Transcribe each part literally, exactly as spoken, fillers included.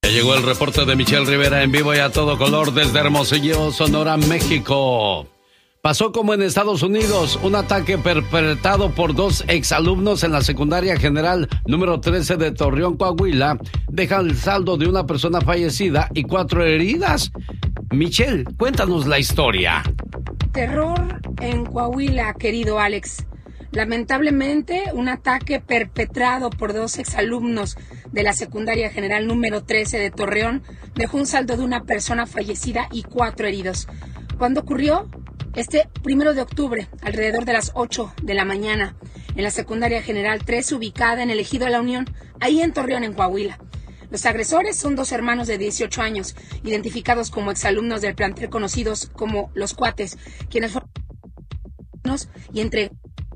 Ya llegó el reporte de Michelle Rivera en vivo y a todo color desde Hermosillo, Sonora, México. Pasó como en Estados Unidos, un ataque perpetrado por dos exalumnos en la secundaria general número trece de Torreón, Coahuila, deja el saldo de una persona fallecida y cuatro heridas. Michelle, cuéntanos la historia. Terror en Coahuila, querido Alex. Lamentablemente, un ataque perpetrado por dos exalumnos de la secundaria general número trece de Torreón dejó un saldo de una persona fallecida y cuatro heridos. ¿Cuándo ocurrió? Este primero de octubre, alrededor de las ocho de la mañana, en la secundaria general trece, ubicada en el Ejido de la Unión, ahí en Torreón, en Coahuila. Los agresores son dos hermanos de dieciocho años, identificados como exalumnos del plantel conocidos como Los Cuates, quienes fueron y entre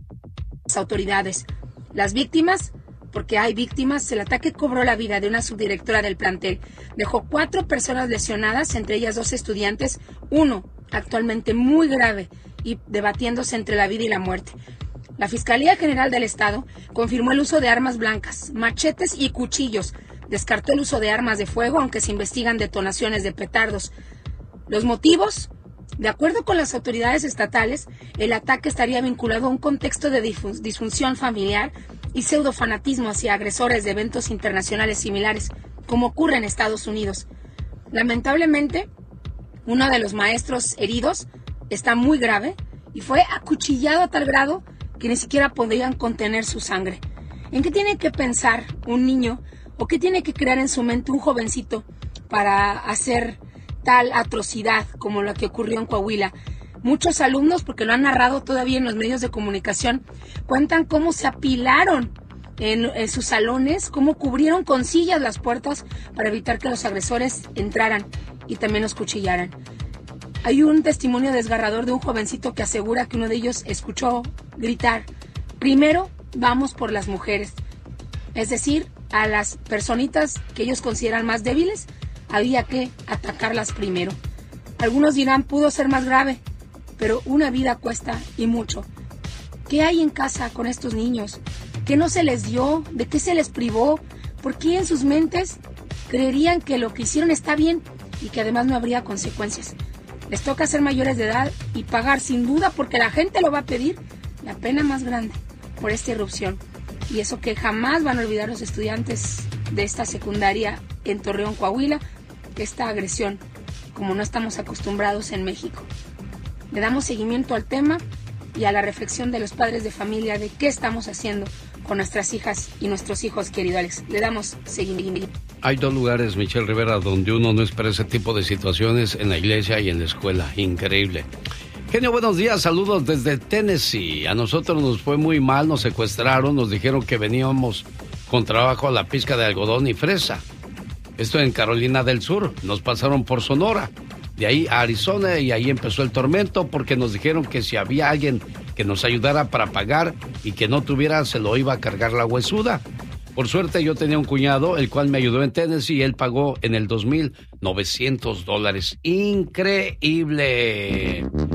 las autoridades. Las víctimas, porque hay víctimas, el ataque cobró la vida de una subdirectora del plantel. Dejó cuatro personas lesionadas, entre ellas dos estudiantes, uno actualmente muy grave y debatiéndose entre la vida y la muerte. La Fiscalía General del Estado confirmó el uso de armas blancas, machetes y cuchillos. Descartó el uso de armas de fuego, aunque se investigan detonaciones de petardos. Los motivos: de acuerdo con las autoridades estatales, el ataque estaría vinculado a un contexto de disfunción familiar y pseudofanatismo hacia agresores de eventos internacionales similares, como ocurre en Estados Unidos. Lamentablemente, uno de los maestros heridos está muy grave y fue acuchillado a tal grado que ni siquiera podían contener su sangre. ¿En qué tiene que pensar un niño o qué tiene que crear en su mente un jovencito para hacer tal atrocidad como la que ocurrió en Coahuila? Muchos alumnos, porque lo han narrado todavía en los medios de comunicación, cuentan cómo se apilaron en, en sus salones, cómo cubrieron con sillas las puertas para evitar que los agresores entraran y también los cuchillaran. Hay un testimonio desgarrador de un jovencito que asegura que uno de ellos escuchó gritar: primero vamos por las mujeres. Es decir, a las personitas que ellos consideran más débiles, había que atacarlas primero. Algunos dirán, pudo ser más grave, pero una vida cuesta y mucho. ¿Qué hay en casa con estos niños? ¿Qué no se les dio? ¿De qué se les privó? ¿Por qué en sus mentes creerían que lo que hicieron está bien y que además no habría consecuencias? Les toca ser mayores de edad y pagar, sin duda, porque la gente lo va a pedir, la pena más grande por esta irrupción. Y eso que jamás van a olvidar los estudiantes de esta secundaria en Torreón, Coahuila, esta agresión, como no estamos acostumbrados en México. Le damos seguimiento al tema y a la reflexión de los padres de familia de qué estamos haciendo con nuestras hijas y nuestros hijos, querido Alex. Le damos seguimiento. Hay dos lugares, Michelle Rivera, donde uno no espera ese tipo de situaciones: en la iglesia y en la escuela. Increíble. Genio, buenos días, saludos desde Tennessee. A nosotros nos fue muy mal, nos secuestraron, nos dijeron que veníamos con trabajo a la pizca de algodón y fresa. Esto en Carolina del Sur, nos pasaron por Sonora, de ahí a Arizona, y ahí empezó el tormento porque nos dijeron que si había alguien que nos ayudara para pagar y que no tuviera, se lo iba a cargar la huesuda. Por suerte yo tenía un cuñado, el cual me ayudó en Tennessee, y él pagó en el dos mil novecientos dólares. ¡Increíble!